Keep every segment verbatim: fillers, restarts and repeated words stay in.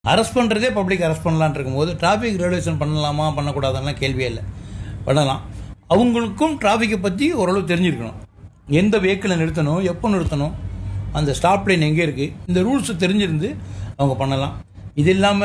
Arrest பண்ணுறதே public arrest பண்ணலான் இருக்கும்போது டிராஃபிக் ரெகுலேஷன் பண்ணலாமா பண்ணக்கூடாதுன்னா கேள்வியே இல்லை, பண்ணலாம். அவங்களுக்கும் டிராஃபிக்கை பற்றி ஓரளவு தெரிஞ்சிருக்கணும். எந்த வெஹிக்கிளை நிறுத்தணும், எப்போ நிறுத்தணும், அந்த ஸ்டாப் லைன் எங்கே இருக்குது, இந்த ரூல்ஸ் தெரிஞ்சிருந்து அவங்க பண்ணலாம். இது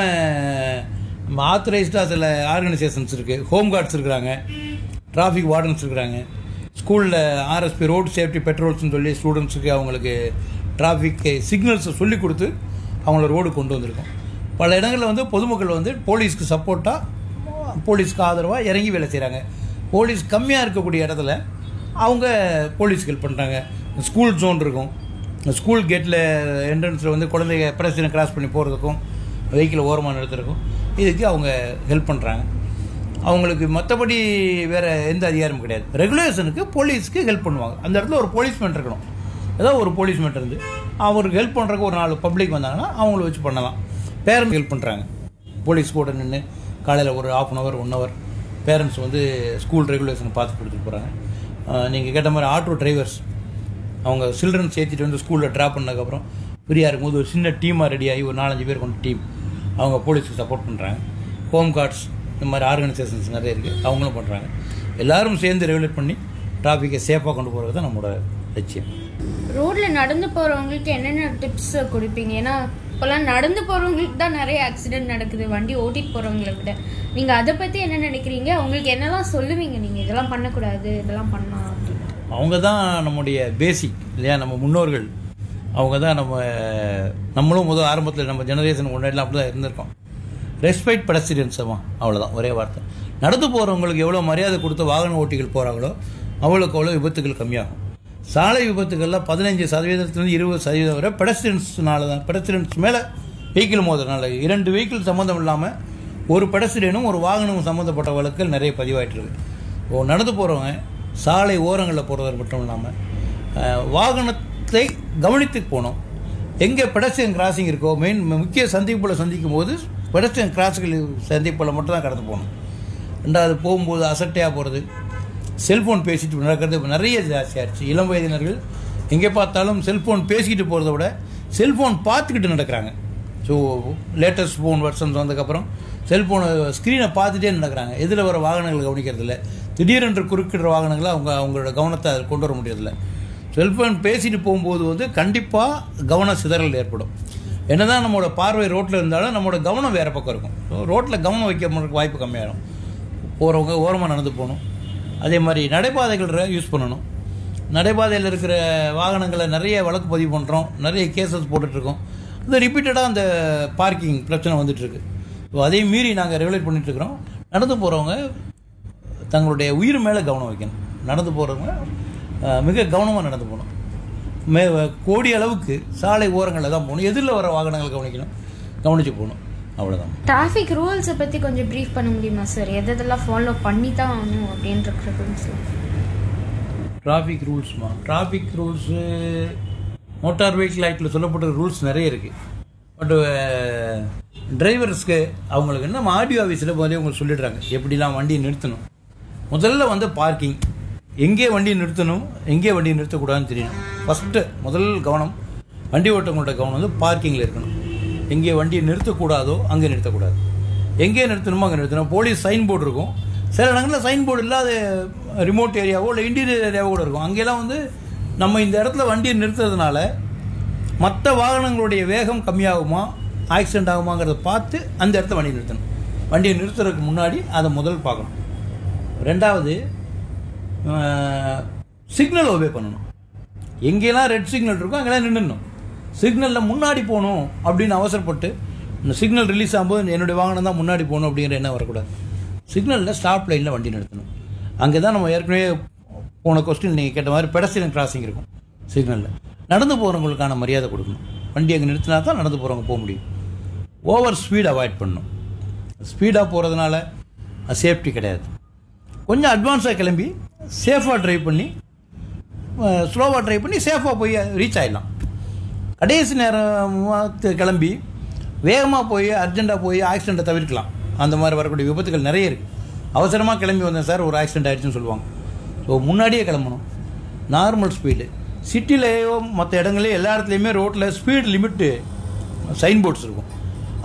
இல்லாமல் ஆத்தரைஸ்டாக சில ஆர்கனைசேஷன்ஸ் இருக்குது, ஹோம் கார்ட்ஸ் இருக்கிறாங்க, டிராஃபிக் வார்டன்ஸ் இருக்கிறாங்க. ஸ்கூலில் ஆர்எஸ்பி ரோடு சேஃப்டி பெட்ரோல்ஸ்னு சொல்லி ஸ்டூடெண்ட்ஸுக்கு அவங்களுக்கு டிராஃபிக் சிக்னல்ஸை சொல்லி கொடுத்து அவங்கள ரோடு கொண்டு வந்திருக்கோம். பல இடங்களில் வந்து பொதுமக்கள் வந்து போலீஸ்க்கு சப்போர்ட்டாக, போலீஸ்க்கு ஆதரவாக இறங்கி வேலை செய்கிறாங்க. போலீஸ் கம்மியாக இருக்கக்கூடிய இடத்துல அவங்க போலீஸ்க்கு ஹெல்ப் பண்ணுறாங்க. ஸ்கூல் ஜோன் இருக்கும், ஸ்கூல் கேட்டில் என்ட்ரன்ஸில் வந்து குழந்தைங்க பிரச்சனை கிராஸ் பண்ணி போகிறதுக்கும் வெஹிக்கிளை ஓரமாக நிறுத்துறதுக்கும் இதுக்கு அவங்க ஹெல்ப் பண்ணுறாங்க. அவங்களுக்கு மற்றபடி வேறு எந்த அதிகாரமும் கிடையாது. ரெகுலேஷனுக்கு போலீஸ்க்கு ஹெல்ப் பண்ணுவாங்க. அந்த இடத்துல ஒரு போலீஸ்மேன் இருக்கணும், ஏதோ ஒரு போலீஸ்மேன் இருந்து அவருக்கு ஹெல்ப் பண்ணுறதுக்கு ஒரு நாலு பப்ளிக் வந்தாங்கன்னா அவங்கள வச்சு பண்ணலாம். பேரண்ட்ஸ் ஹெல்ப் பண்ணுறாங்க. போலீஸ் கூட நின்று காலையில் ஒரு of an hour one hour parents வந்து ஸ்கூல் ரெகுலேஷன் பார்த்து கொடுத்துட்டு போகிறாங்க. நீங்கள் கேட்ட மாதிரி ஆட்டோ டிரைவர்ஸ் அவங்க சில்ட்ரன் சேர்த்துட்டு வந்து ஸ்கூலில் ட்ராப் பண்ணதுக்கப்புறம் ஃப்ரீயாக இருக்கும்போது ஒரு சின்ன டீமாக ரெடி ஆகி ஒரு நாலஞ்சு பேர் கொண்ட டீம் அவங்க போலீஸுக்கு சப்போர்ட் பண்ணுறாங்க. ஹோம் கார்ட்ஸ் இந்த மாதிரி ஆர்கனைசேஷன்ஸ் நிறைய இருக்குது, அவங்களும் பண்ணுறாங்க. எல்லோரும் சேர்ந்து ரெகுலேட் பண்ணி டிராஃபிக்கை சேஃபாக கொண்டு போகிறது தான் நம்மளோட லட்சியம். ரோட்டில் நடந்து போகிறவங்களுக்கு என்னென்ன டிப்ஸ் கொடுப்பீங்க? ஏன்னா இப்போல்லாம் நடந்து போகிறவங்களுக்கு தான் நிறைய ஆக்சிடென்ட் நடக்குது வண்டி ஓட்டிட்டு போகிறவங்களை விட. நீங்கள் அதை பற்றி என்ன நினைக்கிறீங்க? அவங்களுக்கு என்னெல்லாம் சொல்லுவீங்க நீங்கள் இதெல்லாம் பண்ணக்கூடாது இதெல்லாம் பண்ணலாம் அப்படின்னு? அவங்க தான் நம்முடைய பேசிக் இல்லையா, நம்ம முன்னோர்கள். அவங்க தான் நம்ம நம்மளும் முதல் ஆரம்பத்தில் நம்ம ஜெனரேஷன் முன்னாடிலாம் அப்படி தான் இருந்திருக்கோம். ரெஸ்பெக்ட் பெடஸ்ட்ரியன்ஸமா, அவ்வளோதான் ஒரே வார்த்தை. நடந்து போகிறவங்களுக்கு எவ்வளோ மரியாதை கொடுத்து வாகன ஓட்டிகள் போகிறாங்களோ அவ்வளோக்கு அவ்வளோ விபத்துகள் கம்மியாகும். சாலை விபத்துகளில் பதினஞ்சு சதவீதத்துலேருந்து இருபது சதவீதம் வரை பெடஸ்ட்ரியன்ஸ்னால தான். பெடஸ்ட்ரியன்ஸ் மேலே வெஹிக்கிள் மோதுறதுனால இரண்டு வெஹிக்கிள் சம்மந்தம் இல்லாமல் ஒரு பெடஸ்ட்ரியனும் ஒரு வாகனமும் சம்மந்தப்பட்ட வழக்குகள் நிறைய பதிவாயிட்டு இருக்கு. ஓ நடந்து போகிறவங்க சாலை ஓரங்களில் போகிறது மட்டும் இல்லாமல் வாகனத்தை கவனித்து போகணும். எங்கே பெடஸ்ட்ரியன் கிராசிங் இருக்கோ, மெயின் முக்கிய சந்திப்புகளை சந்திக்கும் போது பெடஸ்ட்ரியன் கிராஸுகள் சந்திப்புகளை மட்டும் தான் கடந்து போகணும். ரெண்டாவது போகும்போது அசட்டையாக போகிறது, செல்ஃபோன் பேசிட்டு நடக்கிறது இப்போ நிறைய ஜாஸ்தியாகிடுச்சு. இளம் வயதினர்கள் எங்கே பார்த்தாலும் செல்ஃபோன் பேசிக்கிட்டு போகிறத விட செல்ஃபோன் பார்த்துக்கிட்டு நடக்கிறாங்க. ஸோ லேட்டஸ்ட் ஃபோன் வெர்ஷன்ஸ் வந்ததுக்கப்புறம் செல்ஃபோனை ஸ்க்ரீனை பார்த்துட்டே நடக்கிறாங்க. எதில் வர வாகனங்கள் கவனிக்கிறதில்ல. திடீரென்று குறுக்கிடுற வாகனங்களை அவங்க அவங்களோட கவனத்தை அதில் கொண்டு வர முடியறதில்ல. செல்ஃபோன் பேசிட்டு போகும்போது வந்து கண்டிப்பாக கவன சிதறல் ஏற்படும். என்ன தான் நம்மளோட பார்வை ரோட்டில் இருந்தாலும் நம்மளோட கவனம் வேறு பக்கம் இருக்கும். ஸோ ரோட்டில் கவனம் வைக்க வாய்ப்பு கம்மியாகிடும். போகிறவங்க ஓரமாக நடந்து போகணும். அதே மாதிரி நடைபாதைகள் யூஸ் பண்ணணும். நடைபாதையில் இருக்கிற வாகனங்களை நிறைய வழக்கு பதிவு பண்ணுறோம், நிறைய கேசஸ் போட்டுட்ருக்கோம். அது ரிப்பீட்டடாக அந்த பார்க்கிங் பிரச்சனை வந்துட்டுருக்கு. ஸோ அதையும் மீறி நாங்கள் ரெகுலேட் பண்ணிகிட்ருக்குறோம். நடந்து போகிறவங்க தங்களுடைய உயிர் மேலே கவனம் வைக்கணும். நடந்து போகிறவங்க மிக கவனமாக நடந்து போகணும். மே கோடி அளவுக்கு சாலை ஓரங்களில் தான் போகணும். எதிரில் வர வாகனங்கள் கவனிக்கணும், கவனித்து போகணும். அவ்வளோதான். டிராஃபிக் ரூல்ஸை பற்றி கொஞ்சம் ப்ரீஃப் பண்ண முடியுமா சார்? எது எதெல்லாம் ஃபாலோ பண்ணி தான் ஆகணும் அப்படின்ற ரூல்ஸ்லாம்? Traffic ரூல்ஸ்மா, traffic rules motor vehicle ஆக்டில் சொல்லப்பட்ட ரூல்ஸ் நிறைய இருக்குது. பட்டு டிரைவர்ஸ்க்கு அவங்களுக்கு என்ன ஆர்டிஓ ஆஃபீஸில் போதே உங்களுக்கு சொல்லிடுறாங்க எப்படிலாம் வண்டியை நிறுத்தணும். முதல்ல வந்து பார்க்கிங், எங்கே வண்டியை நிறுத்தணும் எங்கே வண்டியை நிறுத்தக்கூடாதுன்னு தெரியணும். ஃபஸ்ட்டு முதல் கவனம் வண்டி ஓட்டங்களோட கவனம் வந்து பார்க்கிங்கில் இருக்கணும். எங்கே வண்டியை நிறுத்தக்கூடாதோ அங்கே நிறுத்தக்கூடாது, எங்கே நிறுத்தணுமோ அங்கே நிறுத்தணும். போலீஸ் சைன் போர்டு இருக்கும். சில இடங்களில் சைன் போர்டு இல்லாத ரிமோட் ஏரியாவோ இல்லை இன்டீரியர் ஏரியாவோ கூட இருக்கும். அங்கெல்லாம் வந்து நம்ம இந்த இடத்துல வண்டியை நிறுத்துறதுனால மற்ற வாகனங்களுடைய வேகம் கம்மியாகுமா ஆக்சிடென்ட் ஆகுமாங்கிறத பார்த்து அந்த இடத்துல வண்டியை நிறுத்தணும். வண்டியை நிறுத்துறதுக்கு முன்னாடி அதை முதல் பார்க்கணும். ரெண்டாவது சிக்னல் ஒபே பண்ணணும். எங்கெல்லாம் ரெட் சிக்னல் இருக்கோ அங்கெல்லாம் நின்றுடணும். சிக்னலில் முன்னாடி போகணும் அப்படின்னு அவசரப்பட்டு இந்த சிக்னல் ரிலீஸ் ஆகும்போது என்னுடைய வாகனம் தான் முன்னாடி போகணும் அப்படிங்கிற எண்ணம் வரக்கூடாது. சிக்னலில் ஸ்டாப் லைனில் வண்டி நிறுத்தணும். அங்கே தான் நம்ம ஏற்கனவே போன கொஸ்டின் நீங்கள் கேட்ட மாதிரி பெடஸ்ட்ரியன் கிராசிங் இருக்கும். சிக்னலில் நடந்து போகிறவங்களுக்கான மரியாதை கொடுக்கணும். வண்டி அங்கே நிறுத்தினா தான் நடந்து போகிறவங்க போக முடியும். ஓவர் ஸ்பீட் அவாய்ட் பண்ணணும். ஸ்பீடாக போகிறதுனால சேஃப்டி கிடையாது. கொஞ்சம் அட்வான்ஸாக கிளம்பி சேஃபாக ட்ரைவ் பண்ணி ஸ்லோவாக ட்ரைவ் பண்ணி சேஃபாக போய் ரீச் ஆகிடலாம். கடைசி நேரம் கிளம்பி வேகமாக போய் அர்ஜென்ட்டாக போய் ஆக்சிடெண்ட்டை தவிர்க்கலாம். அந்த மாதிரி வரக்கூடிய விபத்துகள் நிறைய இருக்குது. அவசரமாக கிளம்பி வந்தேன் சார் ஒரு ஆக்சிடென்ட் ஆகிடுச்சுன்னு சொல்லுவாங்க. ஸோ முன்னாடியே கிளம்பணும். நார்மல் ஸ்பீடு சிட்டிலேயோ மற்ற இடங்களையோ எல்லா இடத்துலையுமே ரோட்டில் ஸ்பீட் லிமிட்டு சைன் போர்ட்ஸ் இருக்கும்.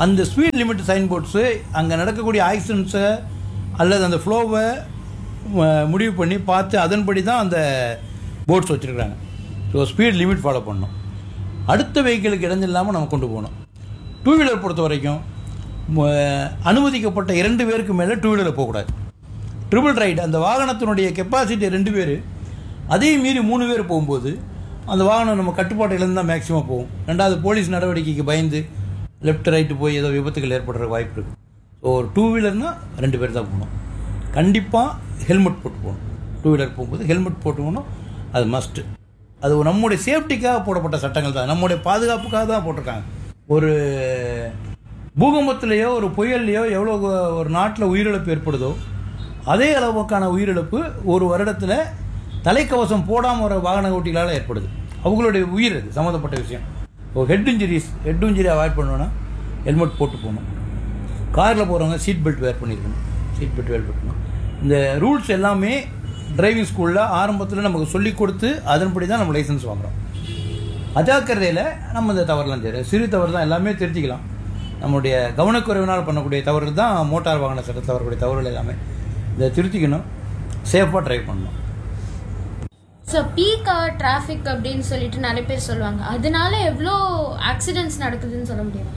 அந்த ஸ்பீட் லிமிட் சைன் போர்ட்ஸு அங்கே நடக்கக்கூடிய ஆக்சிடென்ட்ஸை அல்லது அந்த ஃப்ளோவை முடிவு பண்ணி பார்த்து அதன்படி தான் அந்த போர்ட்ஸ் வச்சுருக்காங்க. ஸோ ஸ்பீட் லிமிட் ஃபாலோ பண்ணணும். அடுத்த வெஹிக்கிளுக்கு இடைஞ்சில்லாமல் நம்ம கொண்டு போகணும். டூ வீலர் பொறுத்த வரைக்கும் அனுமதிக்கப்பட்ட இரண்டு பேருக்கு மேலே டூ வீலரில் போகக்கூடாது. ட்ரிபிள் ரைடு அந்த வாகனத்தினுடைய கெப்பாசிட்டி ரெண்டு பேர், அதே மீறி மூணு பேர் போகும்போது அந்த வாகனம் நம்ம கட்டுப்பாட்டிலேருந்து தான் மேக்ஸிமம் போகும். ரெண்டாவது போலீஸ் நடவடிக்கைக்கு பயந்து லெஃப்ட் ரைட்டு போய் ஏதோ விபத்துகள் ஏற்படுற வாய்ப்பு இருக்குது. ஸோ ஒரு டூ வீலர்னால் ரெண்டு பேர் தான் போகணும். கண்டிப்பாக ஹெல்மெட் போட்டு போகணும். டூ வீலர் போகும்போது ஹெல்மெட் போட்டு போகணும். அது மஸ்ட்டு. அது நம்முடைய சேஃப்டிக்காக போடப்பட்ட சட்டங்கள் தான், நம்முடைய பாதுகாப்புக்காக தான் போட்டிருக்காங்க. ஒரு பூகம்பத்திலேயோ ஒரு புயல்லையோ எவ்வளோ ஒரு நாட்டில் உயிரிழப்பு ஏற்படுதோ அதே அளவுக்கான உயிரிழப்பு ஒரு வருடத்தில் தலைக்கவசம் போடாமல் வர வாகன ஓட்டிகளால் ஏற்படுது. அவங்களுடைய உயிர் அது சம்மந்தப்பட்ட விஷயம். இப்போ head injuries head injury avoid பண்ணணுன்னா ஹெல்மெட் போட்டு போகணும். காரில் போகிறவங்க சீட் பெல்ட் வேர் பண்ணியிருக்கணும். சீட் பெல்ட் வேர் பண்ணணும். இந்த ரூல்ஸ் எல்லாமே டிரைவிங் ஸ்கூலில் ஆரம்பத்தில் நமக்கு சொல்லிக் கொடுத்து அதன்படி தான் நம்ம லைசன்ஸ் வாங்குகிறோம். அஜாக்கிரதையில் நம்ம இந்த தவறுலாம் செய்கிறோம். சிறு தவறு தான், எல்லாமே திருத்திக்கலாம். நம்மளுடைய கவனக்குறைவினால் பண்ணக்கூடிய தவறு தான் மோட்டார் வாகன சட்டத்தில் வரக்கூடிய தவறுகள் எல்லாமே. இதை திருத்திக்கணும், சேஃபாக ட்ரைவ் பண்ணணும். ஸோ பீக் ஹவர் டிராஃபிக் அப்படின்னு சொல்லிட்டு நிறைய பேர் சொல்லுவாங்க. அதனால எவ்வளோ ஆக்சிடென்ட்ஸ் நடக்குதுன்னு சொல்ல முடியும்?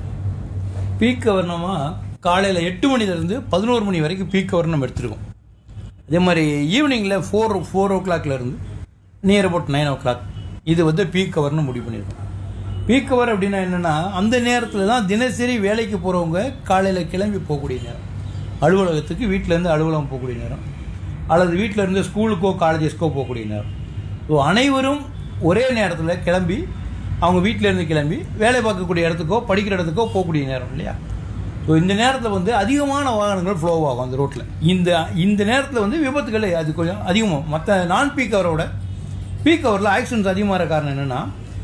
பீக் ஹவர்னமா காலையில் எட்டு மணிலேருந்து பதினோரு மணி வரைக்கும் பீக் ஹவர் நம்ம எடுத்துருக்கோம். அதே மாதிரி ஈவினிங்கில் four four O கிளாக்லேருந்து near about nine O clock இது வந்து பீக் ஹவர்னு முடிவு பண்ணியிருக்கோம். பீக் ஹவர் அப்படின்னா என்னென்னா அந்த நேரத்தில் தான் தினசரி வேலைக்கு போகிறவங்க காலையில் கிளம்பி போகக்கூடிய நேரம், அலுவலகத்துக்கு வீட்டிலேருந்து அலுவலகம் போகக்கூடிய நேரம், அல்லது வீட்டிலேருந்து ஸ்கூலுக்கோ காலேஜஸ்க்கோ போகக்கூடிய நேரம். ஸோ அனைவரும் ஒரே நேரத்தில் கிளம்பி அவங்க வீட்டிலேருந்து கிளம்பி வேலை பார்க்கக்கூடிய இடத்துக்கோ படிக்கிற இடத்துக்கோ போகக்கூடிய நேரம் இல்லையா? ஸோ இந்த நேரத்தில் வந்து அதிகமான வாகனங்கள் ஃப்ளோ ஆகும் அந்த ரோட்டில். இந்த இந்த நேரத்தில் வந்து விபத்துகள் அது கொஞ்சம் அதிகமாகும். மற்ற நான் பீக் ஹவரோட பீக் ஹவரில் ஆக்சிடென்ட்ஸ் அதிகமாக காரணம் என்னென்னா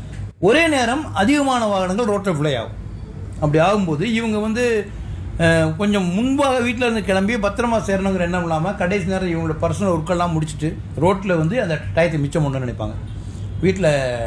ஒரே நேரம் அதிகமான வாகனங்கள் ரோட்டில் ஃப்ளை ஆகும். அப்படி ஆகும்போது இவங்க வந்து கொஞ்சம் முன்பாக வீட்டில் இருந்து கிளம்பி பத்திரமா சேரணுங்கிற எண்ணம் இல்லாமல் கடைசி நேரம் இவங்களோட பர்சனல் ஒர்க்கெல்லாம் முடிச்சுட்டு ரோட்டில் வந்து அந்த டயத்தை மிச்சம் பண்ணணும்னு நினைப்பாங்க. வீட்டில்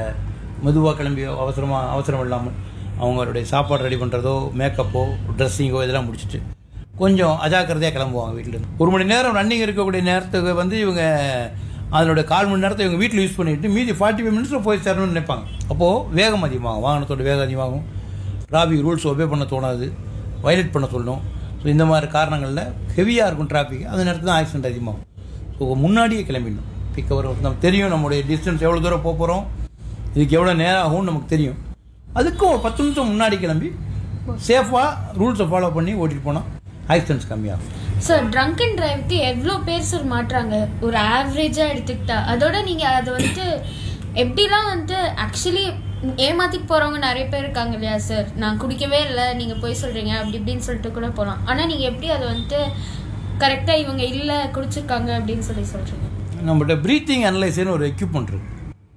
மெதுவாக கிளம்பி அவசரமாக அவசரம் இல்லாமல் அவங்களுடைய சாப்பாடு ரெடி பண்ணுறதோ மேக்கப்போ ட்ரெஸ்ஸிங்கோ இதெல்லாம் முடிச்சுட்டு கொஞ்சம் அஜாக்கிரதையாக கிளம்புவாங்க வீட்டிலேருந்து. ஒரு மணி நேரம் ரன்னிங் இருக்கக்கூடிய நேரத்துக்கு வந்து இவங்க அதனுடைய கால் மணி நேரத்தை இவங்க வீட்டில் யூஸ் பண்ணிவிட்டு மீதி ஃபார்ட்டி ஃபைவ் மினிட்ஸில் போய் சேரணும்னு நினைப்பாங்க. அப்போது வேகம் அதிகமாகும், வாகனத்தோட வேகம் அதிகமாகும், டிராஃபிக் ரூல்ஸ் ஒபே பண்ண தோணாது, வயலேட் பண்ண சொல்லணும். ஸோ இந்த மாதிரி காரணங்களில் ஹெவியாக இருக்கும் டிராஃபிக், அந்த நேரத்தில் தான் ஆக்சிடென்ட் அதிகமாகும். ஸோ முன்னாடியே கிளம்பிடணும். பிக் ஹவர் நம்ம தெரியும், நம்மளுடைய டிஸ்டன்ஸ் எவ்வளோ தூரம் போக போகிறோம், இதுக்கு எவ்வளோ நேரம் ஆகும்னு நமக்கு தெரியும். அதுக்கும் ஒரு பத்து நிமிஷம் முன்னாடி கிளம்பி சேஃபாக ரூல்ஸை ஃபாலோ பண்ணி ஓட்டிட்டு போனால் ஆக்சிடென்ட்ஸ் கம்மியாகும். சார் ட்ரங்க் அண்ட் டிரைவ்க்கு எவ்வளோ பேர் சார் மாட்டுறாங்க ஒரு ஆவரேஜாக எடுத்துக்கிட்டா? அதோட நீங்கள் அதை வந்துட்டு எப்படிலாம் வந்துட்டு ஆக்சுவலி ஏமாத்திட்டு போகிறவங்க நிறைய பேர் இருக்காங்க இல்லையா சார்? நான் குடிக்கவே இல்லை, நீங்கள் போய் சொல்கிறீங்க அப்படி இப்படின்னு சொல்லிட்டு கூட போகலாம். ஆனால் நீங்கள் எப்படி அதை வந்துட்டு கரெக்டாக இவங்க இல்லை குடிச்சிருக்காங்க அப்படின்னு சொல்லி சொல்கிறீங்க? நம்மகிட்ட ப்ரீத்திங் அனலைசர்னு ஒரு எக்யூப்மெண்ட் இருக்குது.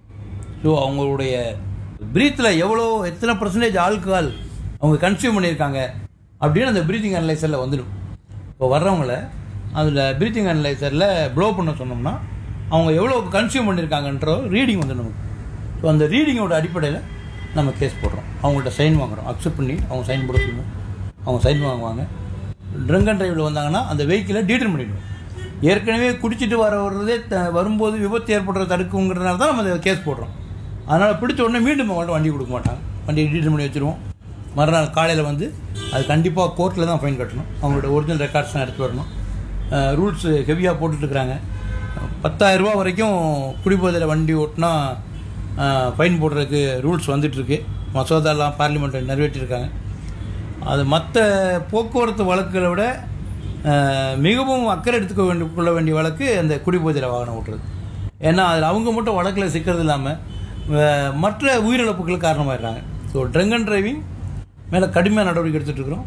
ஸோ அவங்களுடைய ப்ரீத்தில் எவ்வளோ எத்தனை பர்சன்டேஜ் ஆல்கஹால் அவங்க கன்சியூம் பண்ணியிருக்காங்க அப்படின்னு அந்த ப்ரீத்திங் அனலைசரில் வந்துடும். இப்போ வர்றவங்கள அதில் ப்ரீத்திங் அனலைசரில் ப்ளோ பண்ண சொன்னோம்னா அவங்க எவ்வளோ கன்சியூம் பண்ணியிருக்காங்கன்ற ரீடிங் வந்து நமக்கு. ஸோ அந்த ரீடிங்கோட அடிப்படையில் நம்ம கேஸ் போடுறோம். அவங்கள்ட்ட சைன் வாங்குகிறோம், அக்செப்ட் பண்ணி அவங்க சைன் போட சொல்லணும். அவங்க சைன் வாங்குவாங்க. ட்ரங்க் அண்ட் டிரைவில் வந்தாங்கன்னா அந்த வெஹிக்கிளை டீட்டெயில் பண்ணிவிடுவோம். ஏற்கனவே குடிச்சிட்டு வர வர்றதே வரும்போது விபத்து ஏற்படுறத தடுக்குங்கிறதுனால தான் நம்ம அந்த கேஸ் போடுறோம். அதனால் பிடிச்ச உடனே மீண்டும் அவங்கள்ட்ட வண்டி கொடுக்க மாட்டாங்க, வண்டியை டீட்டெயில் பண்ணி வச்சுருவோம். மறுநாள் காலையில் வந்து அது கண்டிப்பாக கோர்ட்டில் தான் ஃபைன் கட்டணும். அவங்களோட ஒரிஜினல் ரெக்கார்ட்ஸ் தான் எடுத்து வரணும். ரூல்ஸ் ஹெவியாக போட்டுட்ருக்குறாங்க. பத்தாயிரம் ரூபா வரைக்கும் குடிபோதையில் வண்டி ஓட்டினா ஃபைன் போடுறதுக்கு ரூல்ஸ் வந்துட்டுருக்கு. மசோதாலாம் பார்லிமெண்ட்டில் நிறைவேற்றியிருக்காங்க. அது மற்ற போக்குவரத்து வழக்குகளை விட மிகவும் அக்கறை எடுத்துக்க வேண்டிய கொள்ள வேண்டிய வழக்கு அந்த குடிபோதையில் வாகனம் ஓட்டுறது. ஏன்னா அதில் அவங்க மட்டும் வழக்கில் சிக்கிறது இல்லாமல் மற்ற உயிரிழப்புகளுக்கு காரணமாகிடுறாங்க. ஸோ ட்ரங்க் அண்ட் டிரைவிங் மேலே கடுமையாக நடவடிக்கை எடுத்துகிட்ருக்குறோம்.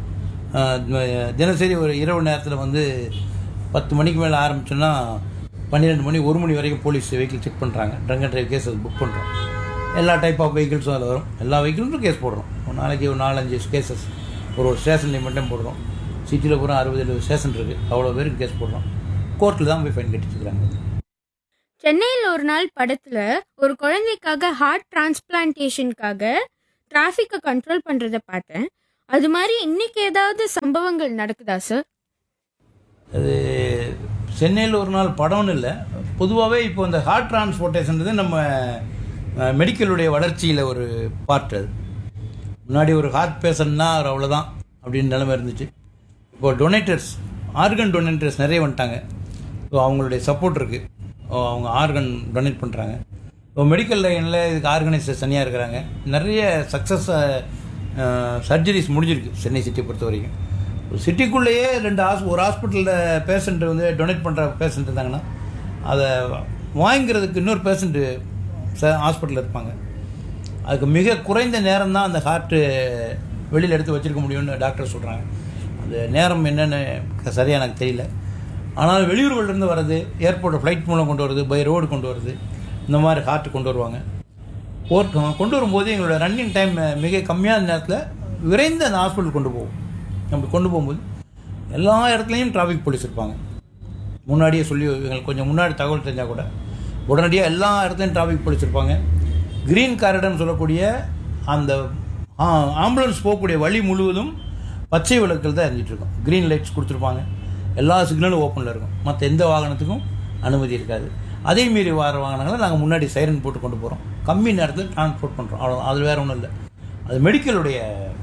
தினசரி ஒரு இரவு நேரத்தில் வந்து பத்து மணிக்கு மேலே ஆரம்பிச்சோன்னா பன்னிரெண்டு மணி ஒரு மணி வரைக்கும் போலீஸ் வெஹிக்கிள் செக் பண்ணுறாங்க. ட்ரங்க் அண்ட் டிரைவ் கேஸ் அது புக் பண்ணுறோம். எல்லா டைப் ஆஃப் வெஹிக்கிள்ஸும் அதில் வரும். எல்லா வெஹிக்கிளும் கேஸ் போடுறோம். ஒரு நாளைக்கு ஒரு நாலஞ்சு கேசஸ் ஒரு ஒரு ஸ்டேஷன்லேயும் மட்டும் போடுறோம். சிட்டியில் பூரா அறுபது எழுபது ஸ்டேஷன் இருக்குது. அவ்வளோ பேருக்கு கேஸ் போடுறோம். கோர்ட்டில் தான் போய் ஃபைன் கட்டிட்டுருக்காங்க. சென்னையில் ஒரு நாள் படத்தில் ஒரு குழந்தைக்காக ஹார்ட் டிரான்ஸ்பிளான்டேஷனுக்காக டிராஃபிக்கை கண்ட்ரோல் பண்ணுறதை பார்த்தேன். அது மாதிரி இன்னைக்கு ஏதாவது சம்பவங்கள் நடக்குதா சார்? அது சென்னையில் ஒரு நாள் படம்னு இல்லை, பொதுவாகவே இப்போ இந்த ஹார்ட் டிரான்ஸ்போர்ட்டேஷன்றது நம்ம மெடிக்கலுடைய வளர்ச்சியில் ஒரு பார்ட். அது முன்னாடி ஒரு ஹார்ட் பேஷண்ட்னா அவர் அவ்வளோதான் அப்படின்னு நிலைமை இருந்துச்சு. இப்போ டொனேட்டர்ஸ், ஆர்கன் டொனேட்டர்ஸ் நிறைய வந்துட்டாங்க. ஸோ அவங்களுடைய சப்போர்ட் இருக்குது, அவங்க ஆர்கன் டொனேட் பண்ணுறாங்க. இப்போ மெடிக்கல் லைனில் இதுக்கு ஆர்கனைசர்ஸ் தனியாக இருக்கிறாங்க. நிறைய சக்ஸஸ் சர்ஜரிஸ் முடிஞ்சிருக்கு சென்னை சிட்டியை பொறுத்த வரைக்கும். சிட்டிக்குள்ளேயே ரெண்டு ஹாஸ் ஒரு ஹாஸ்பிட்டலில் பேஷண்ட் வந்து டொனேட் பண்ணுற பேஷண்ட் இருந்தாங்கன்னா அதை வாங்கிக்கிறதுக்கு இன்னொரு பேஷண்ட்டு ஹாஸ்பிட்டலில் இருப்பாங்க. அதுக்கு மிக குறைந்த நேரம் தான் அந்த ஹார்ட்டு வெளியில் எடுத்து வச்சுருக்க முடியும்னு டாக்டர் சொல்கிறாங்க. அந்த நேரம் என்னென்னு சரியாக எனக்கு தெரியல. ஆனால் வெளியூர்கள்லேருந்து வர்றது, ஏர்போர்ட் ஃப்ளைட் மூலம் கொண்டு வருது, பை ரோடு கொண்டு வருது, இந்த மாதிரி ஹார்ட்டு கொண்டு வருவாங்க. போர்ட் கொண்டு வரும்போது எங்களோட ரன்னிங் டைம் மிக கம்மியான நேரத்தில் விரைந்து அந்த ஹாஸ்பிட்டல் கொண்டு போவோம். அப்படி கொண்டு போகும்போது எல்லா இடத்துலையும் டிராஃபிக் போலீஸ் இருப்பாங்க. முன்னாடியே சொல்லி எங்களுக்கு கொஞ்சம் முன்னாடி தகவல் தெரிஞ்சால் கூட உடனடியாக எல்லா இடத்துலையும் டிராஃபிக் போலீஸ் இருப்பாங்க. க்ரீன் காரிடர்னு சொல்லக்கூடிய அந்த ஆம்புலன்ஸ் போகக்கூடிய வழி முழுவதும் பச்சை விளக்குகள் தான் எரிஞ்சிட்ருக்கோம். க்ரீன் லைட்ஸ் கொடுத்துருப்பாங்க, எல்லா சிக்னலும் ஓப்பனில் இருக்கும். மற்ற எந்த வாகனத்துக்கும் அனுமதி இருக்காது. அதே மீறி வர வாகனங்களை நாங்கள் முன்னாடி சைரன் போட்டு கொண்டு போகிறோம். கம்மி நேரத்தில் டிரான்ஸ்போர்ட் பண்ணுறோம், அவ்வளோ. அது வேறு ஒன்றும் இல்லை. அது மெடிக்கலுடைய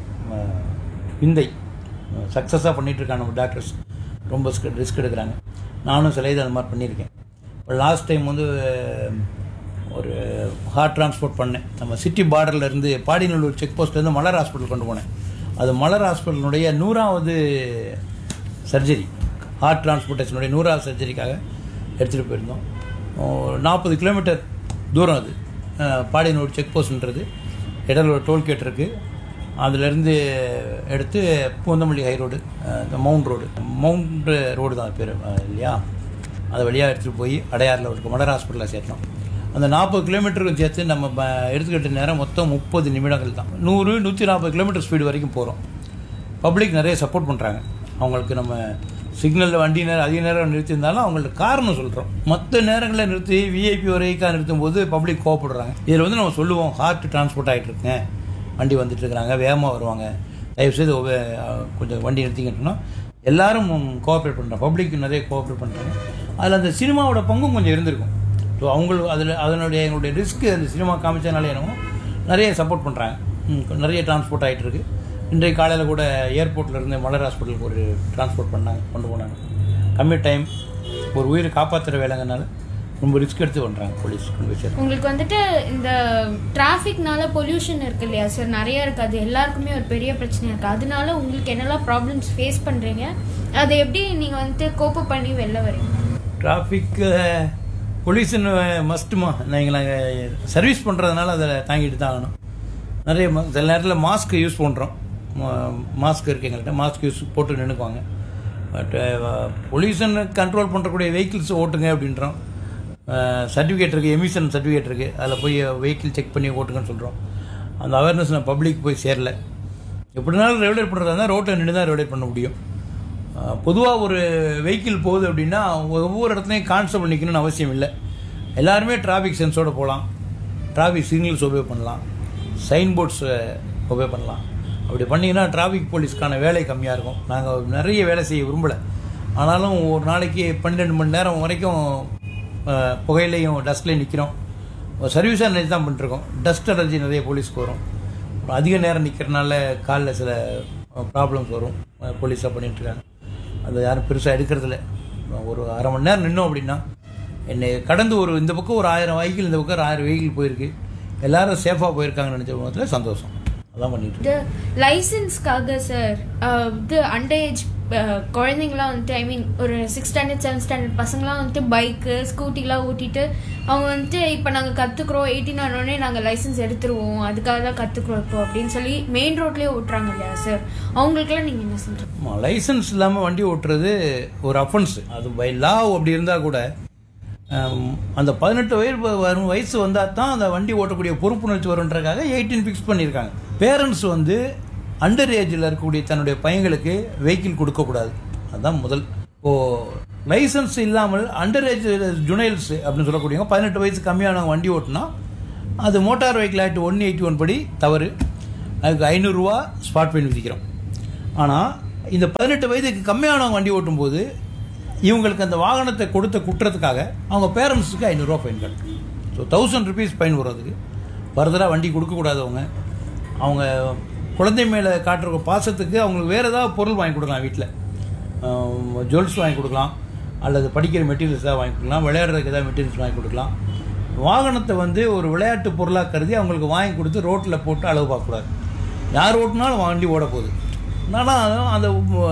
விந்தை. சக்ஸஸாக பண்ணிகிட்ருக்காங்க நம்ம டாக்டர்ஸ். ரொம்ப ரிஸ்க் எடுக்கிறாங்க. நானும் சில இது அது மாதிரி பண்ணியிருக்கேன். இப்போ லாஸ்ட் டைம் வந்து ஒரு ஹார்ட் டிரான்ஸ்போர்ட் பண்ணேன். நம்ம சிட்டி பார்டரில் இருந்து பாடிநல்லூர் செக் போஸ்ட்லேருந்து மலர் ஹாஸ்பிட்டல் கொண்டு போனேன். அது மலர் ஹாஸ்பிட்டலுடைய நூறாவது சர்ஜரி, ஹார்ட் டிரான்ஸ்போர்ட்டேஷனுடைய நூறாவது சர்ஜரிக்காக எடுத்துகிட்டு போயிருந்தோம். நாற்பது கிலோமீட்டர் தூரம் அது. பாடிநல்லூர் செக் போஸ்ட்ன்றது இடையில ஒரு டோல்கேட் இருக்குது. அதிலேருந்து எடுத்து பூந்தமல்லி ஹை ரோடு, இந்த மவுண்ட் ரோடு மவுண்ட் ரோடு தான் பேர் இல்லையா, அதை வழியாக எடுத்துகிட்டு போய் அடையாறில் இருக்க மலர் ஹாஸ்பிட்டலில் சேர்த்தோம். அந்த நாற்பது கிலோமீட்டருக்கு சேர்த்து நம்ம எடுத்துக்கிட்ட நேரம் மொத்தம் முப்பது நிமிடங்கள் தான். நூறு நூற்றி நாற்பது கிலோமீட்டர் ஸ்பீடு வரைக்கும் போகிறோம். பப்ளிக் நிறைய சப்போர்ட் பண்ணுறாங்க. அவங்களுக்கு நம்ம சிக்னலில் வண்டி நேரம் அதிக நேரம் நிறுத்தியிருந்தாலும் அவங்கள்ட்ட காரணம் சொல்கிறோம். மற்ற நேரங்களில் நிறுத்தி விஐபி வரைக்காக நிறுத்தும் போது பப்ளிக் கோவப்படுறாங்க. இதில் வந்து நம்ம சொல்லுவோம், ஹார்ட் டிரான்ஸ்போர்ட் ஆகிட்டு இருக்கேன், வண்டி வந்துட்டு இருக்கிறாங்க, வேகமாக வருவாங்க, தயவுசெய்து கொஞ்சம் வண்டி நிறுத்திக்கிட்டோம்னா எல்லாரும் கோஆப்ரேட் பண்ணுறாங்க. பப்ளிக் நிறைய கோஆப்ரேட் பண்ணுறாங்க. அதில் அந்த சினிமாவோட பங்கும் கொஞ்சம் இருந்திருக்கும். ஸோ அவங்களுக்கு அதில் அதனுடைய எங்களுடைய ரிஸ்க்கு அந்த சினிமா காமிச்சனாலே என்னமோ நிறைய சப்போர்ட் பண்ணுறாங்க. நிறைய டிரான்ஸ்போர்ட் ஆகிட்டு இருக்கு. இன்றைய காலையில் கூட ஏர்போர்ட்டில் இருந்து மலர் ஹாஸ்பிட்டலுக்கு ஒரு டிரான்ஸ்போர்ட் பண்ணாங்க, கொண்டு போனாங்க. கம்மி டைம், ஒரு உயிரை காப்பாற்றுற வேலைங்கனால ரொம்ப ரிஸ்க் எடுத்து பண்ணுறாங்க போலீஸ். உங்களுக்கு வந்துட்டு இந்த டிராஃபிக்னால பொல்யூஷன் இருக்கு இல்லையா சார், நிறைய இருக்குது. அது எல்லாருக்குமே ஒரு பெரிய பிரச்சனையாக இருக்குது. அதனால உங்களுக்கு என்னெல்லாம் ப்ராப்ளம்ஸ் ஃபேஸ் பண்ணுறீங்க, அதை எப்படி நீங்கள் வந்துட்டு கோப்ப பண்ணி வெளில வரீங்க? Traffic pollution மஸ்ட்டுமா. நீங்கள் நாங்கள் சர்வீஸ் பண்ணுறதுனால அதை தாங்கிட்டு தான் ஆகணும். நிறைய சில நேரத்தில் மாஸ்க் யூஸ் பண்ணுறோம். மாஸ்க் இருக்குது எங்கள்கிட்ட, மாஸ்க் யூஸ் போட்டு நின்றுக்குவாங்க. பட் பொல்யூஷன் கண்ட்ரோல் பண்ணுறக்கூடிய வெஹிக்கிள்ஸ் ஓட்டுங்க அப்படின்றோம். சர்டிஃபிகேட் இருக்குது, எமிஷன் சர்டிஃபிகேட் இருக்குது, அதில் போய் வெஹிக்கிள் செக் பண்ணி ஓட்டுங்கன்னு சொல்கிறோம். அந்த அவேர்னஸ் நான் பப்ளிக் போய் சேரல. எப்படினாலும் ரெகுலேட் பண்ணுறதா இருந்தால் ரோட்டில் நின்று தான் ரெகுலேட் பண்ண முடியும். பொதுவாக ஒரு வெஹிக்கிள் போகுது அப்படின்னா ஒவ்வொரு இடத்துலையும் கான்ஸ்டபிள் நிற்கணும்னு அவசியம் இல்லை. எல்லாருமே டிராஃபிக் சென்ஸோடு போகலாம், டிராஃபிக் சிக்னல்ஸ் ஒபே பண்ணலாம், சைன் போர்ட்ஸ் ஒபே பண்ணலாம். அப்படி பண்ணிங்கன்னா டிராஃபிக் போலீஸ்க்கான வேலை கம்மியாக இருக்கும். நாங்கள் நிறைய வேலை செய்ய விரும்பலை, ஆனாலும் ஒரு நாளைக்கு பன்னெண்டு மணி நேரம் வரைக்கும் புகையிலையும் டஸ்ட்லேயும் நிற்கிறோம். சர்வீஸாக நினைச்சு தான் பண்ணிட்டுருக்கோம். டஸ்ட் அலர்ஜி நிறைய போலீஸ்க்கு வரும். அதிக நேரம் நிற்கிறனால காலில் சில ப்ராப்ளம்ஸ் வரும். போலீஸாக பண்ணிகிட்ருக்காங்க. அதை யாரும் பெருசாக எடுக்கிறதில்ல. ஒரு அரை மணி நேரம் நின்னோம் அப்படின்னா என்னை கடந்து ஒரு இந்த பக்கம் ஒரு ஆயிரம் வெஹிக்கிள், இந்த பக்கம் ஒரு ஆயிரம் வெஹிக்கிள் போயிருக்கு, எல்லாரும் சேஃபாக போயிருக்காங்கன்னு நினச்ச போதில் சந்தோஷம். அதான் பண்ணிட்டு லைசன்ஸ்க்காக சார் இது அண்டர் ஏஜ் குழந்தைங்களாம் வந்துட்டு, ஐ மீன் ஒரு சிக்ஸ் ஸ்டாண்டர்ட் செவன்த் ஸ்டாண்டர்ட் பசங்களாம் வந்துட்டு பைக்கு ஸ்கூட்டிலாம் ஓட்டிட்டு அவங்க வந்துட்டு இப்போ நாங்கள் கற்றுக்குறோம், எயிட்டீன் ஆனோடனே நாங்கள் லைசன்ஸ் எடுத்துருவோம், அதுக்காக தான் கற்றுக்குறோம் இப்போ அப்படின்னு சொல்லி மெயின் ரோட்லேயே ஓட்டுறாங்க இல்லையா சார், அவங்களுக்குலாம் நீங்கள் என்ன சொல்கிறீங்க? லைசன்ஸ் இல்லாமல் வண்டி ஓட்டுறது ஒரு அஃபென்ஸ். அது பை லா அப்படி இருந்தால் கூட அந்த பதினெட்டு வயது வரும் வயசு வந்தால் தான் அந்த வண்டி ஓட்டக்கூடிய பொறுப்புணர்ச்சி வருன்றதுக்காக எயிட்டீன் ஃபிக்ஸ் பண்ணியிருக்காங்க. பேரண்ட்ஸ் வந்து அண்டர் ஏஜில் இருக்கக்கூடிய தன்னுடைய பையன்களுக்கு வெஹிக்கிள் கொடுக்கக்கூடாது. அதுதான் முதல். இப்போது லைசன்ஸ் இல்லாமல் அண்டர் ஏஜ் ஜுனைல்ஸ் அப்படின்னு சொல்லக்கூடியவங்க பதினெட்டு வயசு கம்மியானவங்க வண்டி ஓட்டினா அது motor vehicle act one eighty one படி தவறு. அதுக்கு ஐநூறுரூவா ஸ்பாட் ஃபைன் விதிக்கிறோம். ஆனால் இந்த பதினெட்டு வயதுக்கு கம்மியானவங்க வண்டி ஓட்டும்போது இவங்களுக்கு அந்த வாகனத்தை கொடுத்த குற்றத்துக்காக அவங்க பேரண்ட்ஸுக்கு ஐநூறுரூவா ஃபைன் கட்டணும். ஸோ தௌசண்ட் ருபீஸ் ஃபைன் வரும். அதுக்கு ஃபர்தராக வண்டி கொடுக்கக்கூடாதவங்க அவங்க குழந்தை மேலே காட்டுற பாசத்துக்கு அவங்களுக்கு வேறு ஏதாவது பொருள் வாங்கி கொடுக்கலாம். வீட்டில் ஜுவல்ஸ் வாங்கி கொடுக்கலாம், அல்லது படிக்கிற மெட்டீரியல்ஸ் ஏதாவது வாங்கி கொடுக்கலாம், விளையாடுறதுக்கு ஏதாவது மெட்டீரியல்ஸ் வாங்கி கொடுக்கலாம். வாகனத்தை வந்து ஒரு விளையாட்டு பொருளாக கருதி அவங்களுக்கு வாங்கி கொடுத்து ரோட்டில் போட்டு அளவு பார்க்கக்கூடாது. யார் ஓட்டினாலும் வண்டி ஓட போகுது. ஆனால் அந்த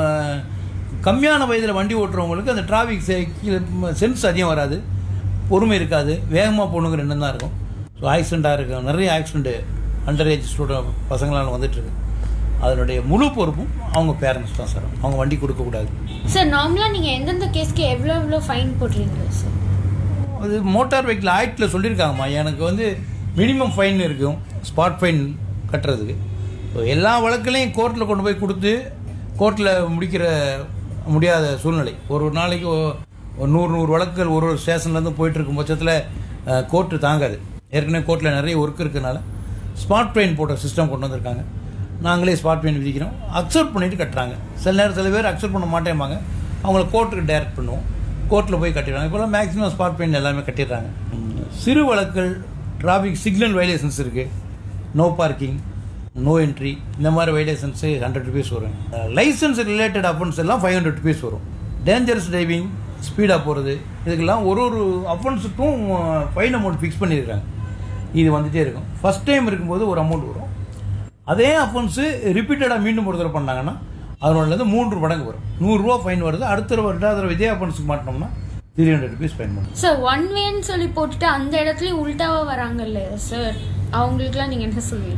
கம்மியான வயதில் வண்டி ஓட்டுறவங்களுக்கு அந்த டிராஃபிக் சென்ஸ் அதிகம் வராது, பொறுமை இருக்காது, வேகமாக போகணுங்கிற எண்ணம் தான் இருக்கும். ஸோ ஆக்சிடெண்ட்டாக இருக்கும். நிறைய ஆக்சிடெண்ட்டு அண்டர் ஏஜ் ஸ்டூடெண்ட் பசங்களால் வந்துட்டுருக்கு. அதனுடைய முழு பொறுப்பும் அவங்க பேரண்ட்ஸ் தான் சார். அவங்க வண்டி கொடுக்கக்கூடாது சார். நார்மலாக நீங்கள் எந்தெந்த கேஸ்க்கு எவ்வளோ எவ்வளோ ஃபைன் போடுறீங்களா சார்? அது மோட்டார் வெஹிக்கிள் ஆக்டில் சொல்லியிருக்காங்கம்மா. எனக்கு வந்து மினிமம் ஃபைன் இருக்கும் ஸ்பாட் ஃபைன் கட்டுறதுக்கு. ஸோ எல்லா வழக்குலையும் கோர்ட்டில் கொண்டு போய் கொடுத்து கோர்ட்டில் முடிக்கிற முடியாத சூழ்நிலை. ஒரு ஒரு நாளைக்கு ஒரு நூறு நூறு வழக்குகள் ஒரு ஒரு ஸ்டேஷன்லேருந்து போயிட்டுருக்கும் பட்சத்தில் கோர்ட்டு தாங்காது. ஏற்கனவே கோர்ட்டில் நிறைய ஒர்க் இருக்கிறதுனால ஸ்பாட் ஃபைன் போட்ட சிஸ்டம் கொண்டு வந்திருக்காங்க. நாங்களே ஸ்பாட் ஃபைன் விதிக்கிறோம், அக்செப்ட் பண்ணிவிட்டு கட்டுறாங்க. சில நேரம் சில பேர் அக்செப்ட் பண்ண மாட்டேம்பாங்க, அவங்கள கோர்ட்டுக்கு டைரக்ட் பண்ணுவோம், கோர்ட்டில் போய் கட்டிடுறாங்க. இப்போலாம் மேக்ஸிமம் ஸ்பாட் ஃபைன் எல்லாமே கட்டிடுறாங்க. சிறு வழக்குகள் டிராஃபிக் சிக்னல் வைலேஷன்ஸ் இருக்குது, நோ பார்க்கிங், நோ என்ட்ரி, இந்த மாதிரி வைலேஷன்ஸு ஹண்ட்ரட் ருபீஸ் வரும். லைசன்ஸ் ரிலேட்டட் அஃபென்ஸ் எல்லாம் ஃபைவ் ஹண்ட்ரட் ருபீஸ் வரும். டேஞ்சரஸ் டிரைவிங், ஸ்பீடாக போகிறது, இதுக்கெல்லாம் ஒரு ஒரு அஃபென்ஸுக்கும் ஃபைன் அமௌண்ட் ஃபிக்ஸ் பண்ணியிருக்காங்க. இது வந்துகிட்டே இருக்கும். ஃபஸ்ட் டைம் இருக்கும்போது ஒரு அமௌண்ட் வரும். அதே அஃபென்ஸு ரிப்பீட்டடாக மீண்டும் ஒரு தடவை பண்ணாங்கன்னா அதனோடது மூன்று மடங்கு வரும். நூறுரூவா ஃபைன் வருது. அடுத்த ரெண்டாவது தடவை இதே அஃபென்ஸுக்கு மாட்டினோம்னா த்ரீ ஹண்ட்ரட் ருபீஸ் ஃபைன் பண்ணும். சார் ஒன் வேன்னு சொல்லி போட்டுட்டு அந்த இடத்துலயும் உள்டாவாக வராங்கல்ல சார், அவங்களுக்குலாம் நீங்கள் என்ன சொல்லுவீங்க?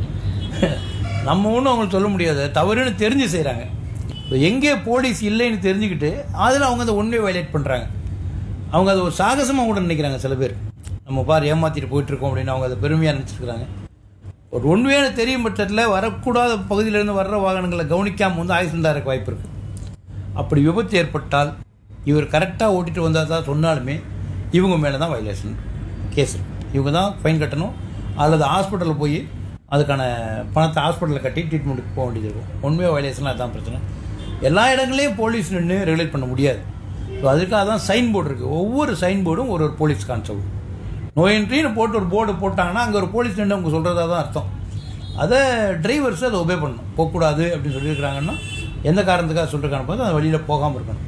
நம்ம ஒன்றும் அவங்களுக்கு சொல்ல முடியாது, தவறுன்னு தெரிஞ்சு செய்கிறாங்க. இப்போ எங்கே போலீஸ் இல்லைன்னு தெரிஞ்சுக்கிட்டு அதில் அவங்க அந்த ஒன்வே வயலேட் பண்ணுறாங்க. அவங்க அது ஒரு சாகசமாக கூட நினைக்கிறாங்க. சில பேர் நம்ம பார் ஏமாற்றிட்டு போயிட்டுருக்கோம் அப்படின்னு அவங்க அதை பெருமையாக நினச்சிருக்கிறாங்க. ஒரு ஒன்வேன்னு தெரியும் பட்சத்தில் வரக்கூடாத பகுதியிலேருந்து வர்ற வாகனங்களை கவனிக்காமல் வந்து ஆக்சிடெண்ட்டாக இருக்க வாய்ப்பு இருக்குது. அப்படி விபத்து ஏற்பட்டால் இவர் கரெக்டாக ஓட்டிகிட்டு வந்தால் தான் சொன்னாலுமே இவங்க மேலே தான் வயலேஷன் கேஸ். இவங்க தான் ஃபைன் கட்டணும், அல்லது ஹாஸ்பிட்டலில் போய் அதுக்கான பணத்தை ஹாஸ்பிட்டலில் கட்டி ட்ரீட்மெண்ட்டுக்கு போக வேண்டியது இருக்கும். ஒன்வே வயலேஷன் அதுதான் பிரச்சனை. எல்லா இடங்களையும் போலீஸ் நின்று ரெகுலேட் பண்ண முடியாது. ஸோ அதுக்காக தான் சைன் போர்டு இருக்குது. ஒவ்வொரு சைன் போர்டும் ஒரு ஒரு போலீஸ் கான்ஸ்டபிள். நோ என்ட்ரின்னு போட்டு ஒரு போர்டு போட்டாங்கன்னா அங்கே ஒரு போலீஸ் நின்று அவங்க சொல்கிறதா தான் அர்த்தம். அதை டிரைவர்ஸ் அதை ஒபே பண்ணணும். போகக்கூடாது அப்படின்னு சொல்லியிருக்கிறாங்கன்னா எந்த காரணத்துக்காக சொல்லியிருக்காங்க போது அது வழியில் போகாமல் இருக்கணும்.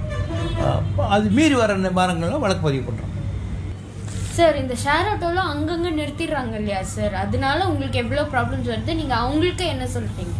அது மீறி வர நிவாரணங்கள்லாம் வழக்கு பதிவு பண்ணுறோம். சார் இந்த ஷேர் ஆட்டோலாம் அங்கங்கே நிறுத்திடுறாங்க இல்லையா சார், அதனால உங்களுக்கு எவ்வளோ ப்ராப்ளம்ஸ் வருது, நீங்கள் அவங்களுக்கு என்ன சொல்கிறீங்க?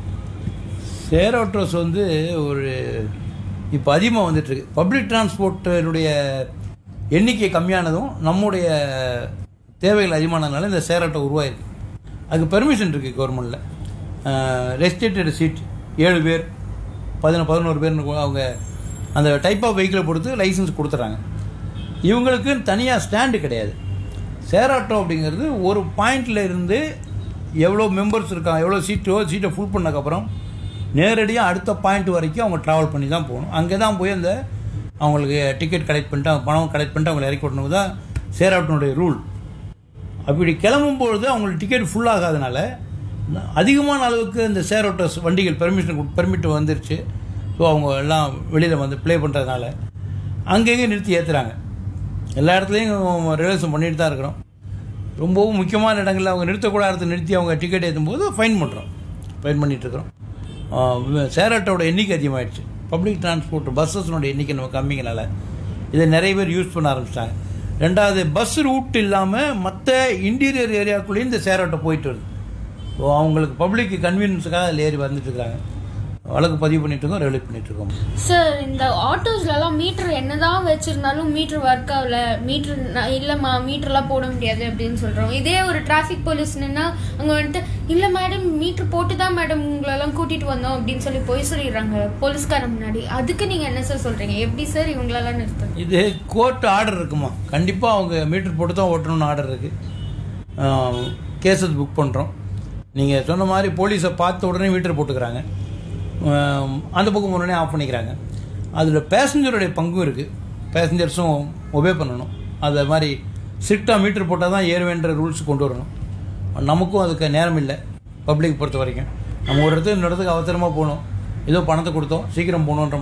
ஷேர் ஆட்டோஸ் வந்து ஒரு இப்போ அதிகமாக வந்துட்டுருக்கு. பப்ளிக் டிரான்ஸ்போர்ட்டினுடைய எண்ணிக்கை கம்மியானதும் நம்முடைய தேவைகள் அதிகமானதுனால இந்த ஷேர் ஆட்டோ உருவாயிருக்கு. அதுக்கு பெர்மிஷன் இருக்குது கவர்மெண்ட்டில். ரெஸ்ட்ரிக்டட் சீட் ஏழு பேர் பதினொன்று பதினோரு பேர்னு அவங்க அந்த டைப் ஆஃப் வெஹிக்கிளை பொறுத்து லைசன்ஸ் கொடுத்துட்றாங்க. இவங்களுக்கு தனியாக ஸ்டாண்டு கிடையாது. ஷேர் ஆட்டோ அப்படிங்கிறது ஒரு பாயிண்டில் இருந்து எவ்வளோ மெம்பர்ஸ் இருக்காங்க, எவ்வளோ சீட்டோ சீட்டை ஃபுல் பண்ணக்கப்புறம் நேரடியாக அடுத்த பாயிண்ட் வரைக்கும் அவங்க ட்ராவல் பண்ணி தான் போகணும். அங்கே தான் போய் அந்த அவங்களுக்கு டிக்கெட் கலெக்ட் பண்ணிட்டு அவங்க பணம் கலெக்ட் பண்ணிட்டு அவங்களை இறக்கி விடணும் தான் ஷேர் ஆட்டோனுடைய ரூல். அப்படி கிளம்பும்பொழுது அவங்களுக்கு டிக்கெட் ஃபுல் ஆகாதனால அதிகமான அளவுக்கு இந்த ஷேர் ஆட்டோஸ் வண்டிகள் பெர்மிஷன் பெர்மிட் வந்துருச்சு. ஸோ அவங்க எல்லாம் வெளியில் வந்து ப்ளே பண்ணுறதுனால அங்கங்கே நிறுத்தி ஏற்றுறாங்க. எல்லா இடத்துலையும் ரிலேஷன் பண்ணிட்டு தான் இருக்கிறோம். ரொம்பவும் முக்கியமான இடங்களில் அவங்க நிறுத்தக்கூட இடத்துல நிறுத்தி அவங்க டிக்கெட் ஏற்றும் போது ஃபைன் பண்ணுறோம், ஃபைன் பண்ணிகிட்ருக்குறோம். ஷேர் ஆட்டோட எண்ணிக்கை அதிகமாகிடுச்சு. பப்ளிக் டிரான்ஸ்போர்ட் பஸ்ஸஸ்னோட எண்ணிக்கை நம்ம கம்மிங்கனால இதை நிறைய பேர் யூஸ் பண்ண ஆரம்பிச்சிட்டாங்க. ரெண்டாவது பஸ் ரூட் இல்லாமல் மற்ற இன்டீரியர் ஏரியாவுக்குள்ளேயும் இந்த ஷேர் ஆட்டோ போயிட்டு வருது. ஸோ அவங்களுக்கு பப்ளிக் கன்வீனியன்ஸுக்காக அதில் ஏறி வந்துட்டுருக்காங்க. வழக்கு பதிவு பண்ணிட்டு இருக்கோம், ரெகுலேட் பண்ணிட்டு இருக்கோம். சார் இந்த ஆட்டோஸ்லாம் மீட்டர் என்னதான் வச்சிருந்தாலும் மீட்டர் ஒர்க் ஆகல, மீட்டர் இல்லைம்மா மீட்டர்லாம் போட முடியாது அப்படின்னு சொல்கிறோம். இதே ஒரு டிராஃபிக் போலீஸ்னா அங்கே வந்துட்டு இல்லை மேடம் மீட்டர் போட்டு தான் மேடம் உங்களெல்லாம் கூட்டிகிட்டு வந்தோம் அப்படின்னு சொல்லி போய் சொல்லிடுறாங்க போலீஸ்காரன் முன்னாடி. அதுக்கு நீங்கள் என்ன சார் சொல்கிறீங்க? எப்படி சார் இவங்களெல்லாம் நிறுத்தணும்? இது கோர்ட் ஆர்டர் இருக்குமா? கண்டிப்பாக அவங்க மீட்டர் போட்டு தான் ஓட்டணும்னு ஆர்டர் இருக்குது. கேசஸ் புக் பண்ணுறோம். நீங்கள் சொன்ன மாதிரி போலீஸை பார்த்த உடனே மீட்டர் போட்டுக்கிறாங்க, அந்த பக்கம் உடனே ஆஃப் பண்ணிக்கிறாங்க. அதில் பேசஞ்சருடைய பங்கும் இருக்குது. பேசஞ்சர்ஸும் ஒபே பண்ணணும். அது மாதிரி ஸ்ட்ரிக்டாக மீட்டர் போட்டால் தான் ஏறுவேன்ற ரூல்ஸ் கொண்டு வரணும். நமக்கும் அதுக்கு நேரம் இல்லை. பப்ளிக் பொறுத்த வரைக்கும் நம்ம ஒரு இடத்துக்கு இன்னொரு இடத்துக்கு அவசரமாக போகணும், ஏதோ பணத்தை கொடுத்தோம் சீக்கிரம் போகணுன்ற